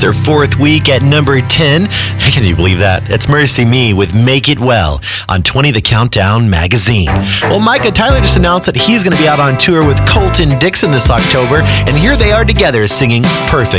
their fourth week at number 10. Can you believe that? It's Mercy Me with Make It Well on 20 The Countdown magazine. Well, Micah Tyler just announced that he's going to be out on tour with Colton Dixon this October, and here they are together singing Perfect.